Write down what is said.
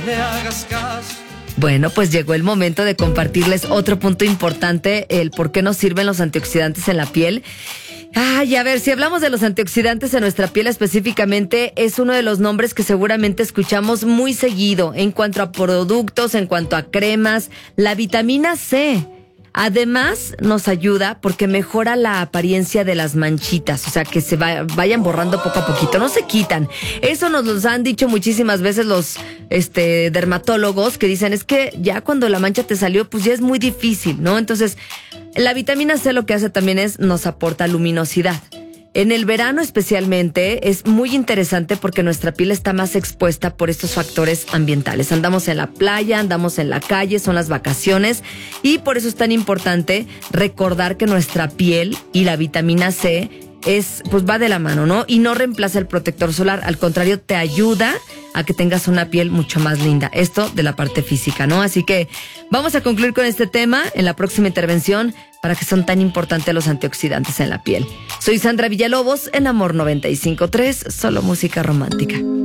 me hagas caso. Bueno, pues llegó el momento de compartirles otro punto importante, el por qué nos sirven los antioxidantes en la piel. Ay, a ver, si hablamos de los antioxidantes en nuestra piel específicamente, es uno de los nombres que seguramente escuchamos muy seguido en cuanto a productos, en cuanto a cremas. La vitamina C. Además, nos ayuda porque mejora la apariencia de las manchitas, o sea, que se vayan borrando poco a poquito, no se quitan. Eso nos lo han dicho muchísimas veces los dermatólogos, que dicen, es que ya cuando la mancha te salió, pues ya es muy difícil, ¿no? Entonces, la vitamina C lo que hace también es, nos aporta luminosidad. En el verano especialmente es muy interesante porque nuestra piel está más expuesta por estos factores ambientales. Andamos en la playa, andamos en la calle, son las vacaciones y por eso es tan importante recordar que nuestra piel y la vitamina C pues va de la mano, ¿no? Y no reemplaza el protector solar, al contrario, te ayuda a que tengas una piel mucho más linda. Esto de la parte física, ¿no? Así que vamos a concluir con este tema en la próxima intervención para que son tan importantes los antioxidantes en la piel. Soy Sandra Villalobos en Amor 95.3, solo música romántica.